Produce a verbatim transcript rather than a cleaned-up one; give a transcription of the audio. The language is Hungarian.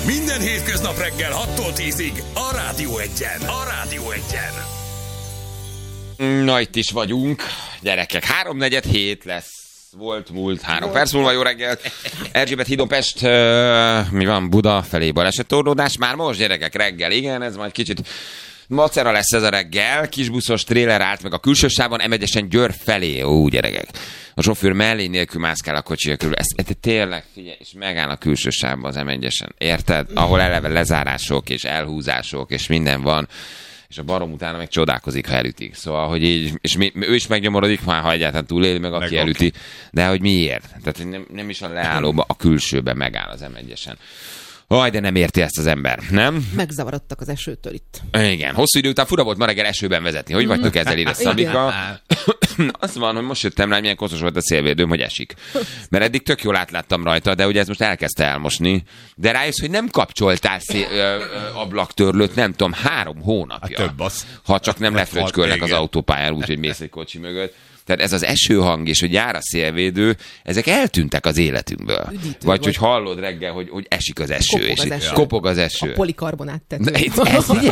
Minden hétköznap reggel hattól tízig a Rádió Egyen. A Rádió Egyen. Na, itt is vagyunk. Gyerekek, háromnegyed hét lesz. Volt múlt három perc múlva, jó reggel. Erzsébet hídon Pest, uh, mi van, Buda felé balesettorlódás. Már most, gyerekek, reggel, igen, ez majd kicsit macera lesz ez a reggel. Kisbuszos tréler állt meg a külső sávon, em egyesen Győr felé. Ó, gyerekek. A sofőr mellé nélkül mászkál a kocsi körül. Ez, ez tényleg, figyelj, és megáll a külső sávban az em egyesen. Érted? Ahol eleve lezárások és elhúzások és minden van. És a barom utána meg csodálkozik, ha elütik. Szóval, hogy így, és mi, ő is megnyomorodik, már ha egyáltalán túléli meg, aki meg elüti. De hogy miért? Tehát nem, nem is a leállóba, a külsőben megáll az em egyesen. Aj, de nem érti ezt az ember, nem? Megzavarodtak az esőtől itt. Igen, hosszú idő után fura volt ma reggel esőben vezetni. Hogy vagytok ezzel ide, Szabika? Az van, hogy most jöttem rá, milyen koszos volt a szélvédőm, hogy esik. Mert eddig tök jól átláttam rajta, de ugye ez most elkezdte elmosni. De rájössz, hogy nem kapcsoltál szél, ö, ö, ablaktörlőt, nem tudom, három hónapja. Hát több az. Ha csak nem lefröcskölnek az autópályán úgy, hogy mész egy kocsi mögött. Tehát ez az esőhang és hogy jár a szélvédő, ezek eltűntek az életünkből. Üdítő Vagy volt. hogy hallod reggel, hogy, hogy esik az eső. Kopog és az eső. Kopog az eső. A polikarbonát tető. Ez, ez,